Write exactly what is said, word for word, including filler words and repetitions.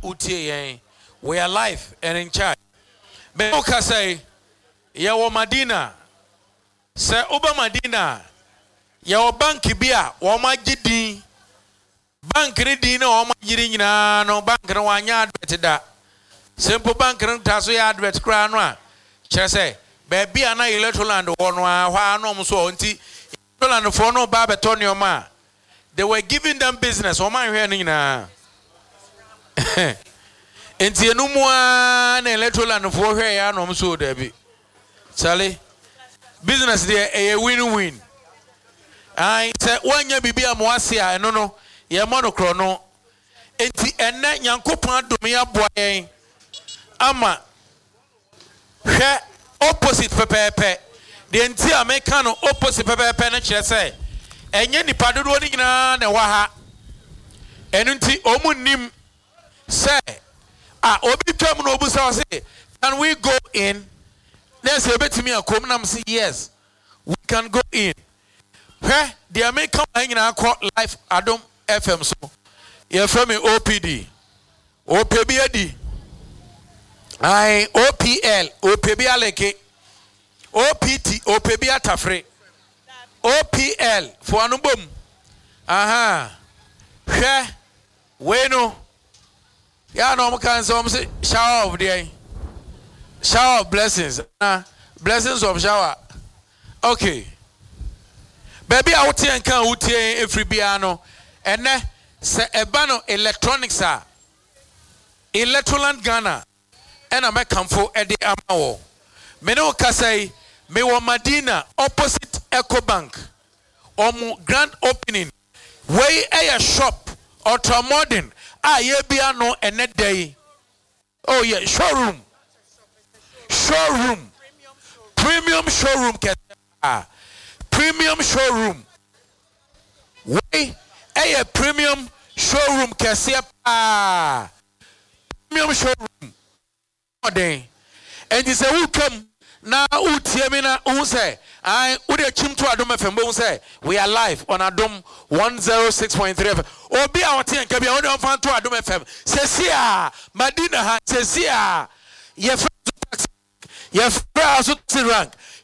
utie yen. We are live and in charge. Beoka say, Yawo Madina. Say Uba Madina. Yawo banki bia, wama jidi. Bank reading no wama jiri na no bank no wanya advert da. Simple bank no taso ya advert kranwa. Chere say, baby ana electroland wono a hwa no so nti electroland for no ba beto ma. They were giving them business. Wama hwe no nyina. Enti enumu a na electroland for hwe ya no so da bi. Sale business there a win-win. I say wanya bibia mo ase a eno no ye monokro no. Enti enne Nyankopon adom ya boa yen ama hwe opposite pepepe. The enti American no opposite pepepe na kire say enye nipa dodo ni nyina na wa ha. Enu nti omunnim say ah obi twam no obu say say can we go in? Let's say betimi akom na say yes we can go in. Where the American nyina call live Adom F M so you from O P D O P B A D I O P L O P B aleke O P T O P B atafre O P L for anubom aha hwe we no ya no can say shower of the shower of blessings uh, blessings of shower okay baby I would and can would every piano and ne se ebano electronics are Electroland Ghana and I make come for Eddie Amao. Meno Kasai, Mewa Madina, opposite Eco Bank, Omu grand opening, way a shop, ultra modern, ah, ye piano and net day. Oh, yeah, showroom, showroom, premium showroom, ah, premium showroom, way a premium showroom, Cassia, ah. Premium showroom. And you say, who come now? Who tell me now? Who say, I would have come to Adom F M. Who say, we are live on Adom one oh six point three F M. Oh, be our team. Can be only on fan to Adom F M. Cecia, Madina, Cecia, your friends, your friends, rank.